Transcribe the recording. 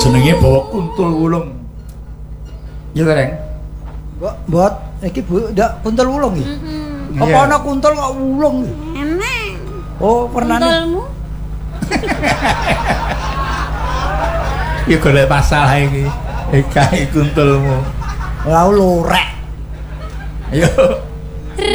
jenenge bawa kuntul wulung. Ya Reng. Mbot, iki Bu, ndak kuntul wulung iki. Apa ana kuntul kok wulung iki? Emang. Oh, pernane. Kuntulmu? Ya golek masalah iki. Kae kuntulmu. Lah lorek. Ayo.